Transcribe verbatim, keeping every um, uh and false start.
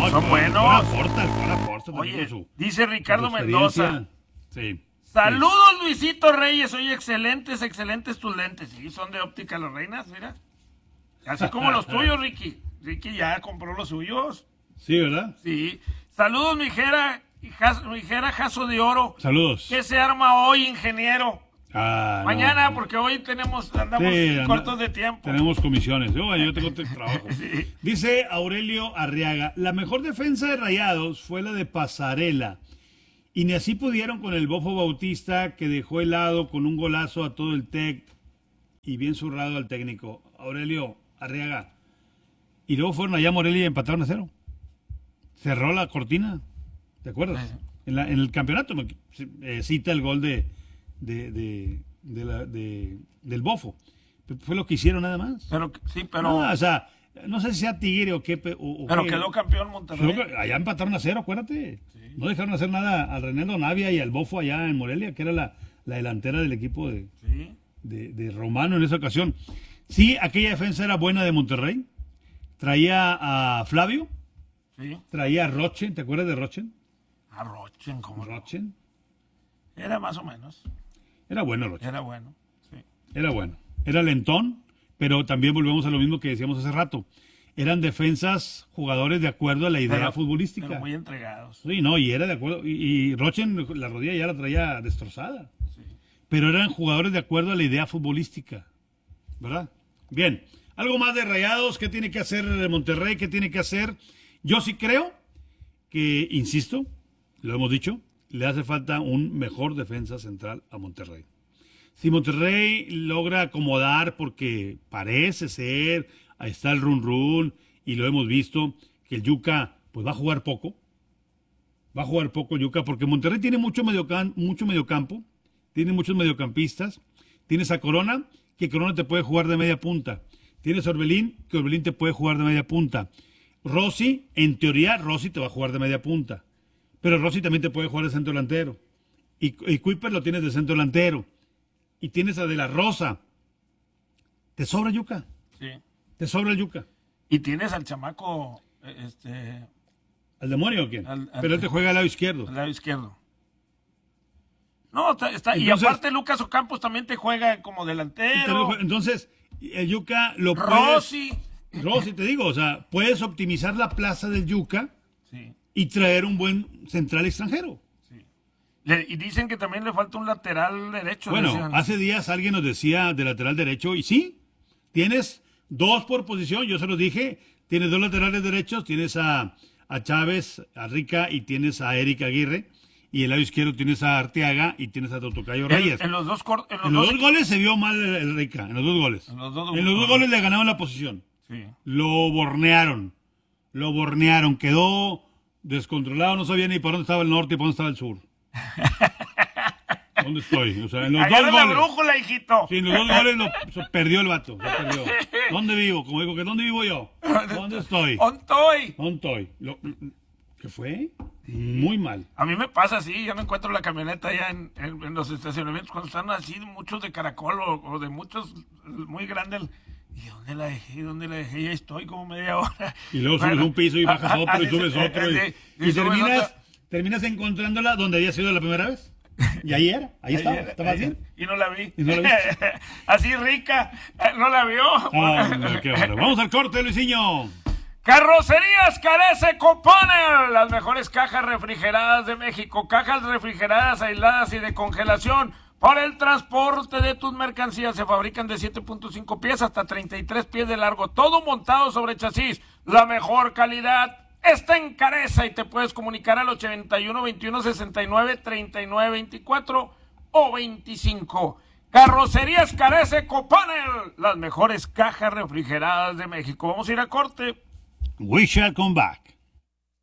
No, son no, buenos. no aporta, no aporta. Oye, su, dice Ricardo su Mendoza. Sí. Saludos, sí. Luisito Reyes. Oye, excelentes, excelentes tus lentes. Sí, son de Óptica Las Reinas, mira. Así como los tuyos, Ricky. Ricky ya compró los suyos. Sí, ¿verdad? Sí. Saludos, mi jera, mi jera Jaso de Oro. Saludos. ¿Qué se arma hoy, ingeniero? Ah, Mañana, no. porque hoy tenemos, andamos sí, cortos anda, de tiempo. Tenemos comisiones. Yo, yo tengo trabajo. Sí. Dice Aurelio Arriaga, la mejor defensa de Rayados fue la de Pasarela. Y ni así pudieron con el Bofo Bautista, que dejó helado con un golazo a todo el Tec y bien zurrado al técnico. Aurelio Arriaga. Y luego fueron allá a Morelia y empataron a cero. Cerró la cortina. ¿Te acuerdas? Sí. En, la, en el campeonato me, eh, cita el gol de, de, de, de la, de, del Bofo. Fue lo que hicieron nada más. Pero, sí, pero... No, o sea, no sé si sea Tigre o qué. O, o pero qué. quedó campeón Monterrey. Allá empataron a cero, acuérdate. Sí. No dejaron hacer nada al Renéndo Navia y al Bofo allá en Morelia, que era la, la delantera del equipo de, Sí. de, de Romano en esa ocasión. Sí, aquella defensa era buena de Monterrey. Traía a Flavio. Sí. Traía a Rochen, ¿te acuerdas de Rochen? A Rochen, como Rochen. Era más o menos. Era bueno Rochen. Era bueno, sí. Era bueno. Era lentón, pero también volvemos a lo mismo que decíamos hace rato. Eran defensas, jugadores de acuerdo a la idea Pero, futbolística. pero muy entregados. Sí, no, y era de acuerdo. Y, y Rochen, la rodilla ya la traía destrozada. Sí. Pero eran jugadores de acuerdo a la idea futbolística. ¿Verdad? Bien. Algo más de Rayados. ¿Qué tiene que hacer Monterrey? ¿Qué tiene que hacer? Yo sí creo que, insisto, lo hemos dicho, le hace falta un mejor defensa central a Monterrey. Si Monterrey logra acomodar, porque parece ser, ahí está el run run, y lo hemos visto, que el Yuca pues va a jugar poco. Va a jugar poco Yuca, porque Monterrey tiene mucho, mediocamp mucho mediocampo, tiene muchos mediocampistas. Tienes a Corona, que Corona te puede jugar de media punta. Tienes a Orbelín, que Orbelín te puede jugar de media punta. Rossi, en teoría, Rossi te va a jugar de media punta. Pero Rossi también te puede jugar de centro delantero. Y, y Kuiper lo tienes de centro delantero. Y tienes a De La Rosa. ¿Te sobra Yuca? Sí. ¿Te sobra el Yuca? Y tienes al chamaco, este... ¿Al demonio o quién? Al, al, Pero él te juega al lado izquierdo. Al lado izquierdo. No, está, está entonces, y aparte Lucas Ocampos también te juega como delantero. Entonces, el Yuca lo puedes... Rossi. Rossi, te digo, o sea, puedes optimizar la plaza del Yuca sí. y traer un buen central extranjero. Sí. Le, y dicen que también le falta un lateral derecho. Bueno, decían. hace días alguien nos decía de lateral derecho, y sí, tienes dos por posición, yo se los dije, tienes dos laterales derechos, tienes a, a Chávez, a Rica y tienes a Eric Aguirre, y el lado izquierdo tienes a Arteaga y tienes a Totocayo Reyes. En, en los dos, cor, en los en dos, los dos goles se vio mal el, el Rica, en los dos goles. En los dos, en los dos goles le ganaron la posición. Sí. Lo bornearon, lo bornearon, quedó descontrolado, no sabía ni por dónde estaba el norte y por dónde estaba el sur. ¿Dónde estoy? O sea, en los Agarra dos la goles. brújula, hijito. Sí, en los dos goles lo, se perdió el vato, se perdió. ¿Dónde vivo? Como digo, que ¿dónde vivo yo? ¿Dónde estoy? ¿Dónde estoy? ¿Dónde estoy? Lo, ¿Qué fue? Muy mal. A mí me pasa así, yo no encuentro la camioneta allá en, en, en los estacionamientos cuando están así muchos de caracol o, o de muchos muy grandes. ¿Y dónde la dejé? ¿Dónde la dejé? Ya estoy como media hora. Y luego subes bueno, un piso y bajas a, a, otro y a, subes a, otro. a, Y, a, y, y terminas, otro. terminas encontrándola donde había sido la primera vez. Y ahí era, ahí estaba, Ayer, estaba ayer, así. Y no la vi. ¿Y no la viste? Así rica, no la vio. Ah, no, qué bueno. Vamos al corte, Luisinho. Carrocerías Carece Copanel, las mejores cajas refrigeradas de México, cajas refrigeradas, aisladas y de congelación para el transporte de tus mercancías. Se fabrican de siete punto cinco pies hasta treinta y tres pies de largo, todo montado sobre chasis, la mejor calidad está en Careza y te puedes comunicar al ochenta y uno, veintiuno, sesenta y nueve, treinta y nueve, veinticuatro o veinticinco. Carrocerías Carece Copanel, las mejores cajas refrigeradas de México. Vamos a ir a corte. We shall come back.